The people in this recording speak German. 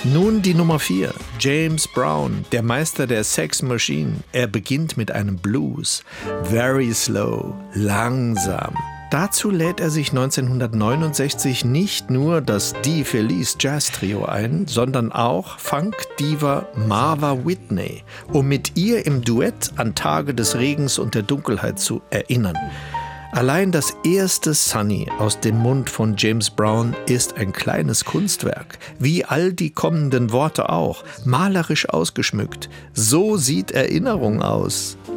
Nun die Nummer 4, James Brown, der Meister der Sex Machine. Er beginnt mit einem Blues. Very slow, langsam. Dazu lädt er sich 1969 nicht nur das Die Felice Jazz Trio ein, sondern auch Funk-Diva Marva Whitney, um mit ihr im Duett an Tage des Regens und der Dunkelheit zu erinnern. Allein das erste Sunny aus dem Mund von James Brown ist ein kleines Kunstwerk, wie all die kommenden Worte auch, malerisch ausgeschmückt. So sieht Erinnerung aus.